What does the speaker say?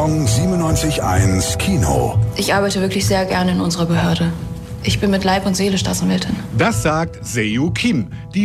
Saison 97.1 Kino. Ich arbeite wirklich sehr gerne in unserer Behörde. Ich bin mit Leib und Seele Staatsanwältin. Das sagt Se-Yu Kim. Die